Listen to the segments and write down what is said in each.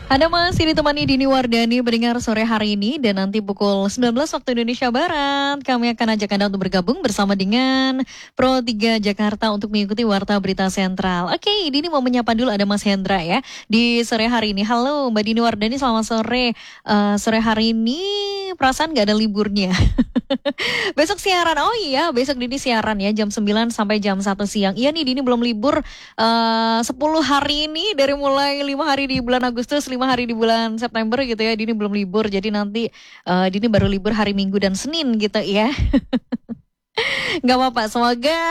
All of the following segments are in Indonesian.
Anda masih ditemani Dini Wardani mendengar sore hari ini dan nanti pukul 19 waktu Indonesia Barat kami akan ajak Anda untuk bergabung bersama dengan Pro 3 Jakarta untuk mengikuti Warta Berita Sentral. Oke, Dini mau menyapa dulu ada Mas Hendra ya di sore hari ini. Halo Mbak Dini Wardani, selamat sore. Sore hari ini perasaan gak ada liburnya. Besok siaran, oh iya besok Dini siaran ya jam 9 sampai jam 1 siang. Iya nih Dini belum libur 10 hari ini dari mulai 5 hari di bulan Agustus, 5 hari di bulan September gitu ya. Dini belum libur, jadi nanti Dini baru libur hari Minggu dan Senin gitu ya. Gak apa-apa, semoga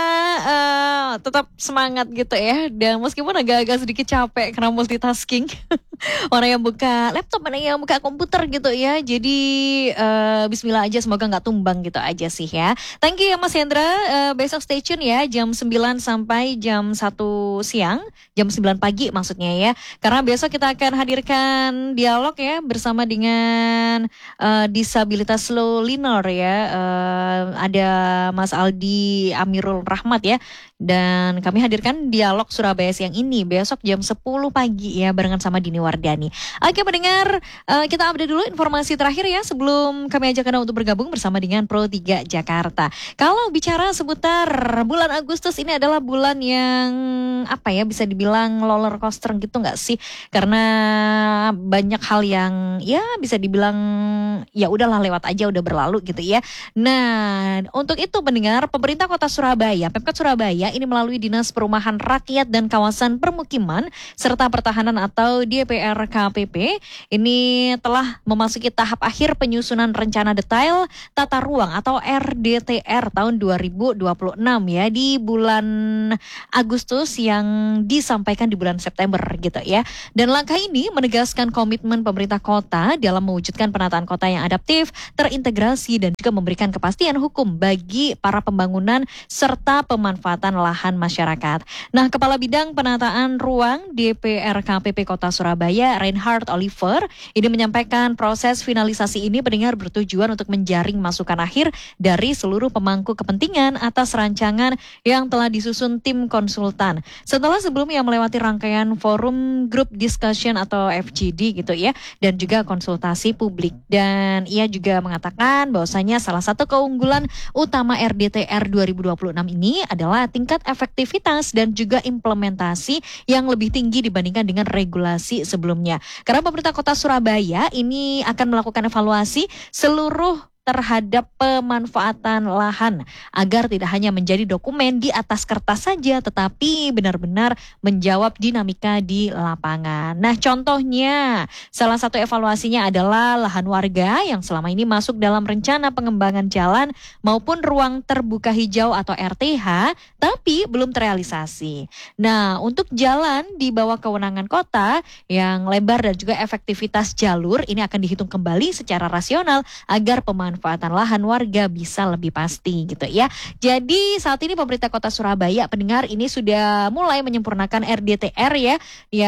tetap semangat gitu ya. Dan meskipun agak-agak sedikit capek karena multitasking. Orang yang buka laptop, mana yang buka komputer gitu ya. Jadi bismillah aja, semoga gak tumbang gitu aja sih ya. Thank you ya Mas Hendra. Besok stay tune ya jam 9 sampai jam 1 siang. Jam 9 pagi maksudnya ya. Karena besok kita akan hadirkan dialog ya bersama dengan disabilitas slow learner ya. Ada Mas Aldi Amirul Rahmat ya. Dan kami hadirkan dialog Surabaya siang ini besok jam 10 pagi ya barengan sama Dini Wardani. Oke mendengar, kita update dulu informasi terakhir ya sebelum kami ajak Anda untuk bergabung bersama dengan Pro 3 Jakarta. Kalau bicara seputar bulan Agustus ini adalah bulan yang apa ya bisa dibilang roller coaster gitu nggak sih? Karena banyak hal yang ya bisa dibilang ya udahlah lewat aja udah berlalu gitu ya. Nah untuk itu pendengar, pemerintah Kota Surabaya, Pemkot Surabaya ini melalui Dinas Perumahan Rakyat dan Kawasan Permukiman serta Pertahanan atau DPRKPP ini telah memasuki tahap akhir penyusunan rencana detail tata ruang atau RDTR tahun 2026 ya di bulan Agustus yang disampaikan di bulan September gitu ya. Dan langkah ini menegaskan komitmen pemerintah kota dalam mewujudkan penataan kota yang adaptif, terintegrasi dan juga memberikan kepastian hukum bagi para pembangunan serta pemanfaatan lahan masyarakat. Nah, Kepala Bidang Penataan Ruang DPRKPP Kota Surabaya, Reinhard Oliver, ini menyampaikan proses finalisasi ini pendengar bertujuan untuk menjaring masukan akhir dari seluruh pemangku kepentingan atas rancangan yang telah disusun tim konsultan. Setelah sebelumnya melewati rangkaian forum group discussion atau FGD gitu ya, dan juga konsultasi publik. Dan ia juga mengatakan bahwasanya salah satu keunggulan utama RDTR 2026 ini adalah tingkat efektivitas dan juga implementasi yang lebih tinggi dibandingkan dengan regulasi sebelumnya. Karena pemerintah Kota Surabaya ini akan melakukan evaluasi seluruh terhadap pemanfaatan lahan agar tidak hanya menjadi dokumen di atas kertas saja tetapi benar-benar menjawab dinamika di lapangan. Nah, contohnya salah satu evaluasinya adalah lahan warga yang selama ini masuk dalam rencana pengembangan jalan maupun ruang terbuka hijau atau RTH tapi belum terrealisasi. Nah, untuk jalan di bawah kewenangan kota yang lebar dan juga efektivitas jalur ini akan dihitung kembali secara rasional agar pemanfaatan lahan warga bisa lebih pasti gitu ya. Jadi saat ini pemerintah Kota Surabaya pendengar ini sudah mulai menyempurnakan RDTR ya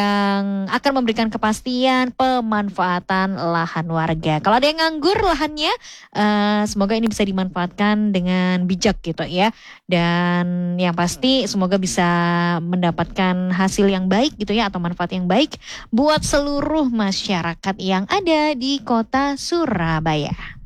yang akan memberikan kepastian pemanfaatan lahan warga. Kalau ada yang nganggur lahannya semoga ini bisa dimanfaatkan dengan bijak gitu ya. Dan yang pasti semoga bisa mendapatkan hasil yang baik gitu ya atau manfaat yang baik buat seluruh masyarakat yang ada di Kota Surabaya.